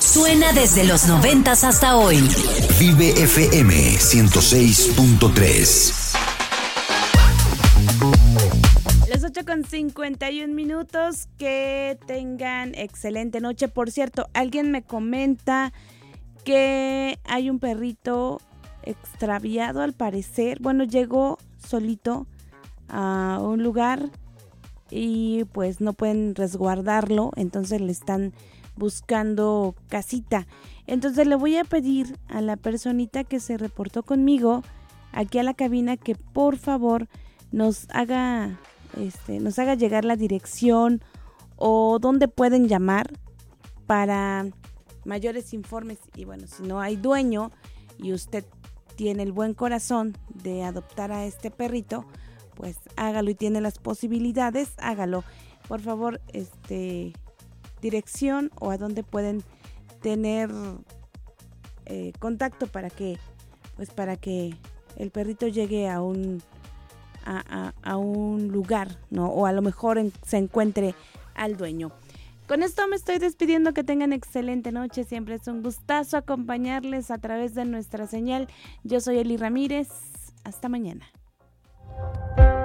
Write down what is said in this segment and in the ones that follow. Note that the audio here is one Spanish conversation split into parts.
Suena desde los 90s hasta hoy. Vive FM 106.3. Las 8:51. Que tengan excelente noche. Por cierto, alguien me comenta que hay un perrito extraviado al parecer. Bueno, llegó solito a un lugar y pues no pueden resguardarlo, entonces le están buscando casita. Entonces le voy a pedir a la personita que se reportó conmigo aquí a la cabina que por favor nos haga llegar la dirección o dónde pueden llamar para mayores informes. Y bueno, si no hay dueño y usted tiene el buen corazón de adoptar a este perrito, pues hágalo, y tiene las posibilidades, hágalo. Por favor, dirección o a dónde pueden tener contacto para que el perrito llegue a un lugar, ¿no? O a lo mejor se encuentre al dueño. Con esto me estoy despidiendo. Que tengan excelente noche. Siempre es un gustazo acompañarles a través de nuestra señal. Yo soy Eli Ramírez. Hasta mañana.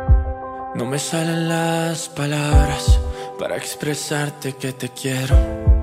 No me salen las palabras para expresarte que te quiero.